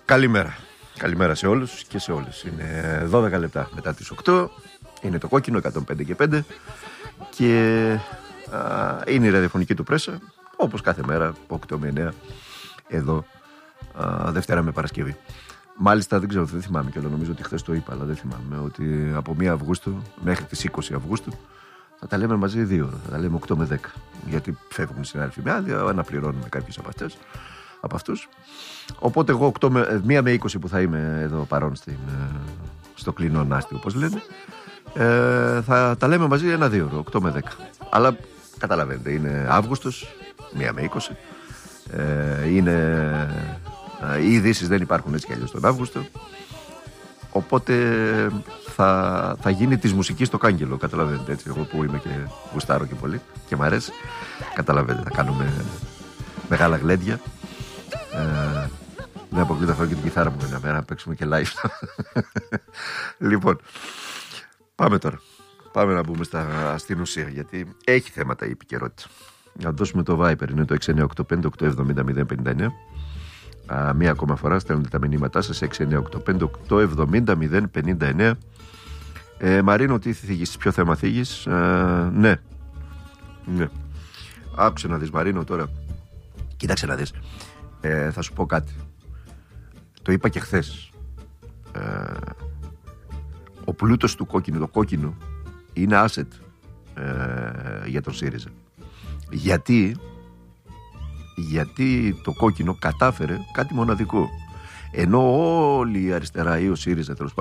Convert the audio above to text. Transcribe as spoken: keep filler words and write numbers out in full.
Καλημέρα. Καλημέρα σε όλους και σε όλες. Είναι δώδεκα λεπτά μετά τις οκτώ. Είναι το κόκκινο εκατόν πέντε και πέντε. Και α, είναι η ραδιοφωνική του πρέσα. Όπως κάθε μέρα, οκτώ με εννέα. Εδώ, α, Δευτέρα με Παρασκευή. Μάλιστα δεν ξέρω, δεν θυμάμαι κιόλας. Νομίζω ότι χθες το είπα, αλλά δεν θυμάμαι. Ότι από πρώτη Αυγούστου μέχρι τις είκοσι Αυγούστου θα τα λέμε μαζί δύο ώρες. Θα τα λέμε οκτώ με δέκα. Γιατί φεύγουν οι συνάδελφοι με άδεια, αναπληρώνουμε κάποιους από αυτές. Από αυτούς. Οπότε εγώ οκτώ με, μία με είκοσι που θα είμαι εδώ παρόν στην, στο κλεινό Νάστη, όπως λένε, ε, θα τα λέμε μαζί ένα δύο ώρο, οκτώ με δέκα. Αλλά καταλαβαίνετε, είναι Αύγουστος, μία με είκοσι. Ε, είναι, ε, οι ειδήσεις δεν υπάρχουν έτσι κι αλλιώς τον Αύγουστο. Οπότε θα, θα γίνει της μουσικής το κάγκελο, καταλαβαίνετε, έτσι. Εγώ που είμαι και γουστάρω και πολύ και μ' αρέσει, καταλαβαίνετε, θα κάνουμε μεγάλα γλέντια. Ε, δεν αποκλείται αυτό και την κιθάρα μου για να παίξουμε και live. Λοιπόν, πάμε τώρα. Πάμε να μπούμε στα, στην ουσία, γιατί έχει θέματα η επικαιρότητα. Να δώσουμε το Viber, είναι το έξι εννιά οκτώ πέντε οκτώ επτά μηδέν μηδέν πέντε εννέα. Α, μία ακόμα φορά στέλνετε τα μηνύματά σας έξι εννιά οκτώ πέντε οκτώ επτά μηδέν μηδέν πέντε εννέα. ε, Μαρίνο, τι θίγεις, ποιο θέμα θίγεις? ε, Ναι, ναι. Άκουσε να δεις, Μαρίνο, τώρα. Κοίταξε να δεις. Ε, θα σου πω κάτι. Το είπα και χθες. Ε, ο πλούτος του κόκκινου, το κόκκινο, είναι asset ε, για τον ΣΥΡΙΖΑ. Γιατί, γιατί το κόκκινο κατάφερε κάτι μοναδικό. Ενώ όλη η αριστερά ή ο ΣΥΡΙΖΑ, τέλος